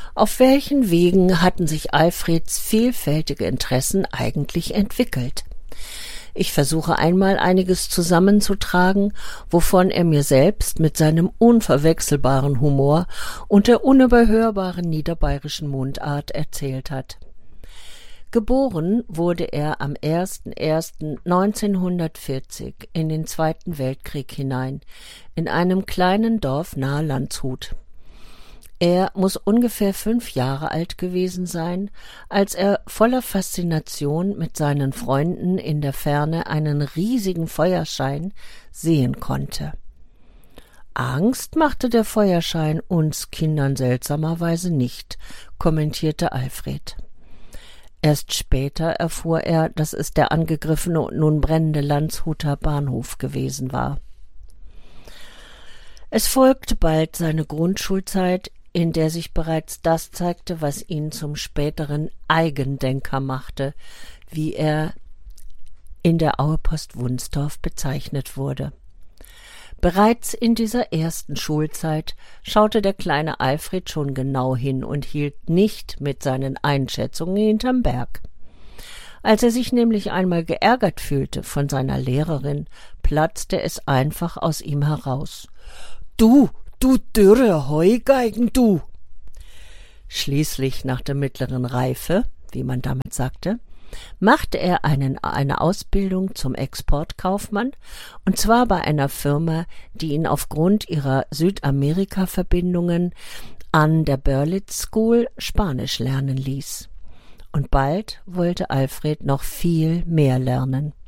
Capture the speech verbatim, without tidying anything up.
Auf welchen Wegen hatten sich Alfreds vielfältige Interessen eigentlich entwickelt? Ich versuche einmal einiges zusammenzutragen, wovon er mir selbst mit seinem unverwechselbaren Humor und der unüberhörbaren niederbayerischen Mundart erzählt hat. Geboren wurde er am erster erster neunzehnhundertvierzig in den Zweiten Weltkrieg hinein, in einem kleinen Dorf nahe Landshut. Er muss ungefähr fünf Jahre alt gewesen sein, als er voller Faszination mit seinen Freunden in der Ferne einen riesigen Feuerschein sehen konnte. Angst machte der Feuerschein uns Kindern seltsamerweise nicht, kommentierte Alfred. Erst später erfuhr er, dass es der angegriffene und nun brennende Landshuter Bahnhof gewesen war. Es folgte bald seine Grundschulzeit, in der sich bereits das zeigte, was ihn zum späteren Eigendenker machte, wie er in der Auepost Wunsdorf bezeichnet wurde. Bereits in dieser ersten Schulzeit schaute der kleine Alfred schon genau hin und hielt nicht mit seinen Einschätzungen hinterm Berg. Als er sich nämlich einmal geärgert fühlte von seiner Lehrerin, platzte es einfach aus ihm heraus. »Du, du dürre Heugeigen, du!« Schließlich nach der mittleren Reife, wie man damit sagte, machte er einen, eine Ausbildung zum Exportkaufmann, und zwar bei einer Firma, die ihn aufgrund ihrer Südamerika-Verbindungen an der Berlitz School Spanisch lernen ließ. Und bald wollte Alfred noch viel mehr lernen.